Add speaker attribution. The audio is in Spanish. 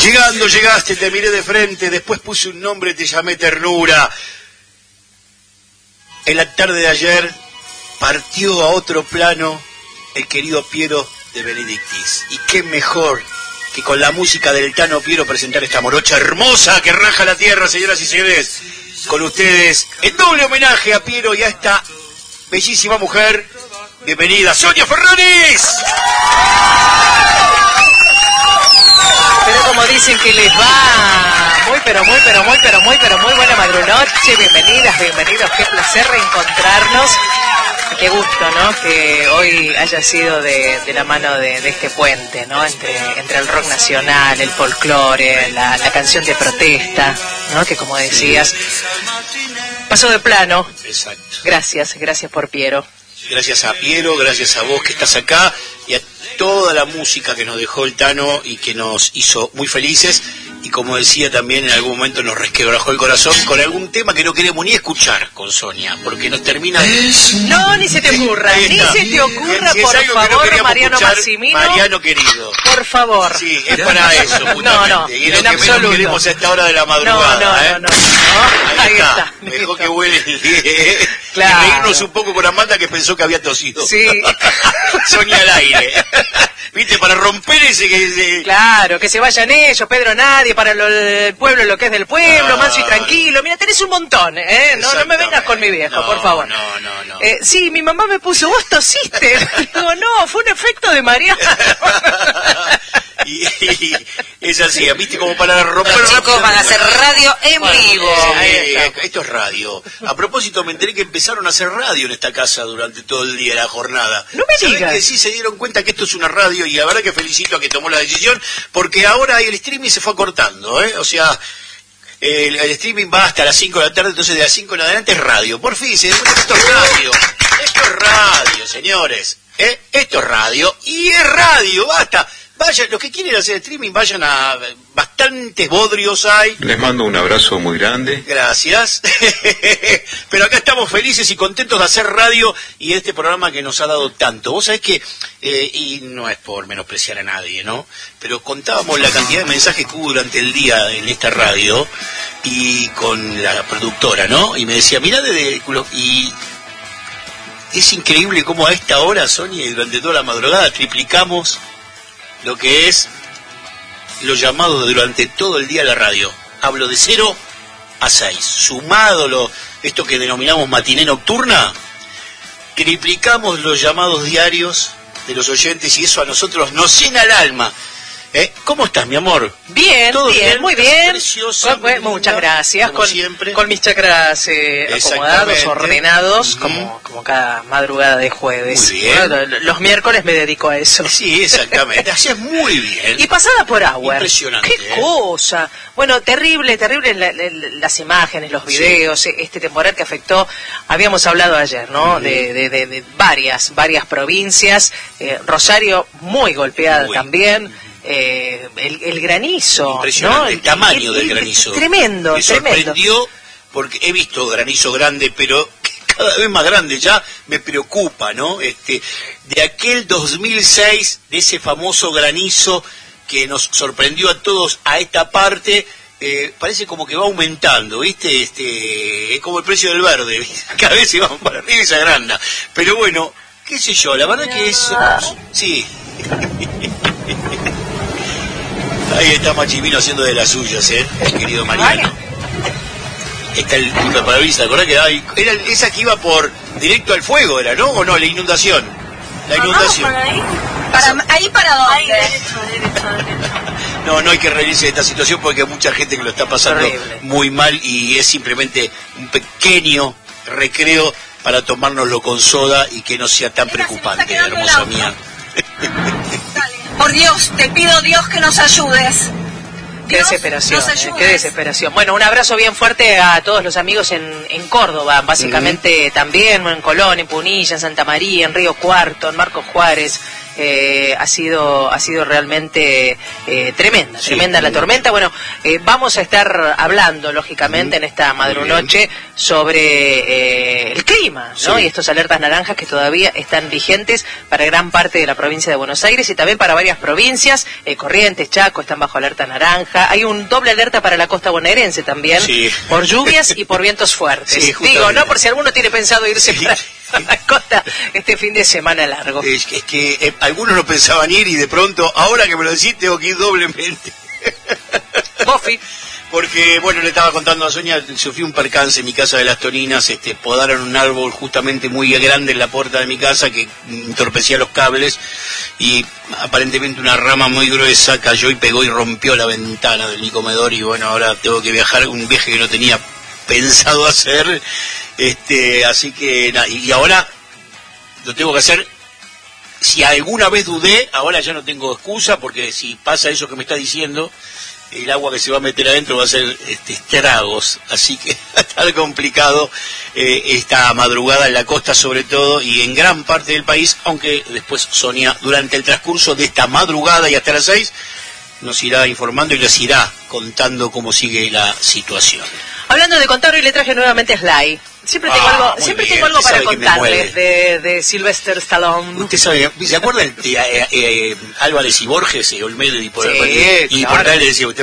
Speaker 1: Llegando, llegaste, te miré de frente, después puse un nombre, te llamé ternura. En la tarde de ayer partió a otro plano el querido Piero de Benedictis. Y qué mejor que con la música del Tano Piero presentar esta morocha hermosa que raja la tierra, señoras y señores. Con ustedes, el doble homenaje a Piero y a esta bellísima mujer. Bienvenida, Sonia Ferraris.
Speaker 2: Pero como dicen que les va muy buena madrunoche, bienvenidas, bienvenidos, qué placer reencontrarnos, qué gusto, ¿no? Que hoy haya sido de la mano de este puente, ¿no? Entre el rock nacional, el folclore, la canción de protesta, ¿no? Que como decías, pasó de plano.
Speaker 1: Exacto.
Speaker 2: Gracias por Piero.
Speaker 1: Gracias a Piero, gracias a vos que estás acá y a toda la música que nos dejó el Tano y que nos hizo muy felices. Y como decía también, en algún momento nos resquebrajó el corazón con algún tema que no queremos ni escuchar con Sonia, porque nos termina...
Speaker 2: No, ni se te ocurra, si
Speaker 1: por favor,
Speaker 2: no Mariano Massimino.
Speaker 1: Mariano querido.
Speaker 2: Por favor.
Speaker 1: Sí, es para eso, justamente.
Speaker 2: No,
Speaker 1: y lo
Speaker 2: en
Speaker 1: que
Speaker 2: absoluto.
Speaker 1: menos queremos a esta hora de la madrugada.
Speaker 2: No.
Speaker 1: Ahí está. Mejor que huele el día.
Speaker 2: Claro.
Speaker 1: Y reírnos un poco con Amanda, que pensó que había tosido.
Speaker 2: Sí.
Speaker 1: Sonia al aire. ¿Viste? Para romper ese...
Speaker 2: Claro, que se vayan ellos, Pedro nadie, para el pueblo lo que es del pueblo, manso y tranquilo. Mira, tenés un montón, ¿eh? No me vengas con mi viejo, por favor.
Speaker 1: No.
Speaker 2: Sí, mi mamá me puso, vos tosiste. Digo, no, fue un efecto de Mariano.
Speaker 1: y es así, ¿viste? Como para romper...
Speaker 3: Los chicos van a hacer radio en vivo.
Speaker 1: Esto es radio. A propósito, me enteré que empezaron a hacer radio en esta casa durante todo el día, la jornada.
Speaker 2: No me digas.
Speaker 1: Que sí se dieron cuenta que esto es una radio y la verdad que felicito a que tomó la decisión, porque ahora el streaming se fue acortando, ¿eh? O sea... El streaming va hasta las 5 de la tarde, entonces de las 5 en adelante es radio. Por fin, se cuenta que esto es radio. Esto es radio, señores. Esto es radio. Y es radio, basta. Vayan, los que quieren hacer streaming, vayan a... Bastantes bodrios hay.
Speaker 4: Les mando un abrazo muy grande.
Speaker 1: Gracias. Pero acá estamos felices y contentos de hacer radio y este programa que nos ha dado tanto. Vos sabés que, y no es por menospreciar a nadie, ¿no? Pero contábamos la cantidad de mensajes que hubo durante el día en esta radio y con la productora, ¿no? Y me decía, mirá, y es increíble cómo a esta hora, Sonia, y durante toda la madrugada triplicamos lo que es los llamados durante todo el día a la radio. Hablo de 0 a 6. Sumado esto que denominamos matiné nocturna, triplicamos los llamados diarios de los oyentes y eso a nosotros nos llena el alma. ¿Cómo estás, mi amor?
Speaker 2: Bien,
Speaker 1: ¿Todo bien?
Speaker 2: Muy bien.
Speaker 1: Preciosa,
Speaker 2: muchas gracias.
Speaker 1: Como siempre.
Speaker 2: Con mis chakras acomodados, ordenados, como cada madrugada de jueves.
Speaker 1: Muy bien.
Speaker 2: Bueno, los miércoles me dedico a eso.
Speaker 1: Sí, exactamente. Hacías muy bien.
Speaker 2: Y pasada por agua.
Speaker 1: Impresionante.
Speaker 2: ¡Qué cosa! Bueno, terrible las imágenes, los videos, sí. Este temporal que afectó, habíamos hablado ayer, ¿no? De varias provincias. Rosario muy golpeada también. El granizo,
Speaker 1: impresionante,
Speaker 2: ¿no?
Speaker 1: el tamaño del granizo.
Speaker 2: Tremendo,
Speaker 1: me sorprendió porque he visto granizo grande, pero cada vez más grande ya me preocupa, ¿no? De aquel 2006, de ese famoso granizo que nos sorprendió a todos a esta parte, parece como que va aumentando, ¿viste? Es como el precio del verde, ¿viste? Cada vez se va para arriba y se agranda. Pero bueno, qué sé yo, la verdad que es... Sí. Ahí está Machimino haciendo de las suyas, el querido Mariano. Está el parabrisas, ¿te acordás que era esa que iba por directo al fuego, era, ¿no? ¿O no? La inundación. La inundación.
Speaker 3: ¿Ahí para dónde?
Speaker 1: No hay que reírse de esta situación porque hay mucha gente que lo está pasando muy mal y es simplemente un pequeño recreo para tomárnoslo con soda y que no sea tan preocupante, hermosa mía.
Speaker 3: Por Dios, te pido Dios que nos ayudes.
Speaker 2: Qué desesperación, qué desesperación. Bueno, un abrazo bien fuerte a todos los amigos en Córdoba, básicamente también, en Colón, en Punilla, en Santa María, en Río Cuarto, en Marcos Juárez, ha sido realmente tremenda la tormenta. Bueno, vamos a estar hablando, lógicamente, en esta madrunoche sobre el clima, ¿no? Y estos alertas naranjas que todavía están vigentes para gran parte de la provincia de Buenos Aires y también para varias provincias. Corrientes, Chaco están bajo alerta naranja. Hay un doble alerta para la costa bonaerense también, por lluvias y por vientos fuertes. Digo, ¿no? Por si alguno tiene pensado irse para la costa este fin de semana largo.
Speaker 1: Es que algunos no pensaban ir y de pronto, ahora que me lo decís, tengo que ir doblemente.
Speaker 2: Bofi.
Speaker 1: Porque, bueno, le estaba contando a Sonia, sufrí un percance en mi casa de Las Toninas, podaron un árbol justamente muy grande en la puerta de mi casa que entorpecía los cables y aparentemente una rama muy gruesa cayó y pegó y rompió la ventana de mi comedor y bueno, ahora tengo que viajar, un viaje que no tenía pensado hacer, así que, y ahora lo tengo que hacer. Si alguna vez dudé, ahora ya no tengo excusa porque si pasa eso que me está diciendo, el agua que se va a meter adentro va a ser estragos, así que va a estar complicado esta madrugada en la costa sobre todo y en gran parte del país, aunque después Sonia durante el transcurso de esta madrugada y hasta las 6 nos irá informando y les irá contando cómo sigue la situación.
Speaker 2: Hablando de contar, hoy le traje nuevamente a Sly. Siempre tengo algo para contarles de Sylvester Stallone.
Speaker 1: Usted sabe, ¿se acuerda de Álvarez y Borges, Olmedo y por
Speaker 2: Sí,
Speaker 1: y
Speaker 2: claro.
Speaker 1: por ahí le decía usted